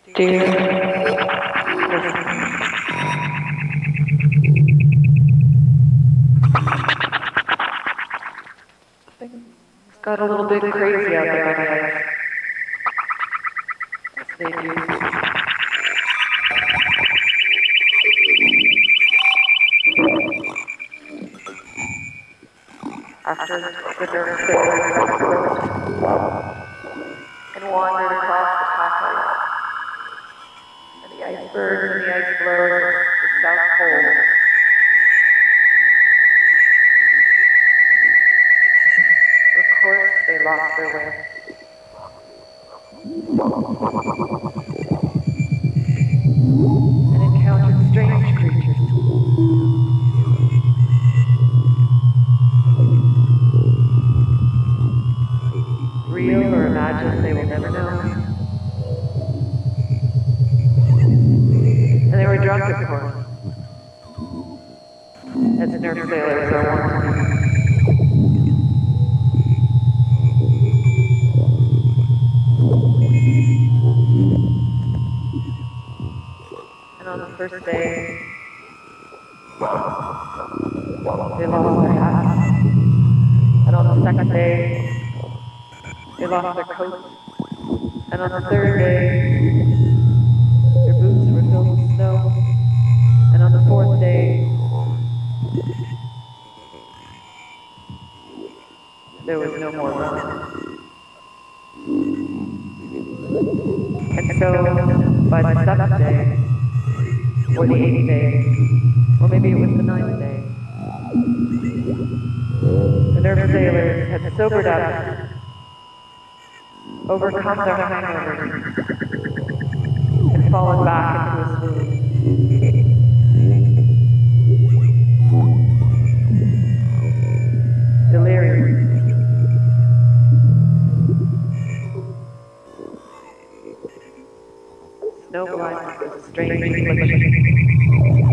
Dear listener, things got a little bit crazy out there on the ice. As they do. After the nerve sailors left the boat and wandered across the pathway and the icebergs and the ice floes of the South Pole. Of course, they lost their way. And encountered strange creatures. Real or imagined, they will never know. And they were drunk, of course. As the nerve sailors are wont to be. And on the first day, they lost their hats. And on the second day, they lost their coats. And on the third day, their boots were filled with snow. And on the fourth day, there was no more room. And so, by the seventh day, or the eighth day, or maybe it was the ninth day, the nerve sailors had sobered up, overcome their hangovers, and fallen back into a swoon. Delirium. Snow blindness was a strange affliction.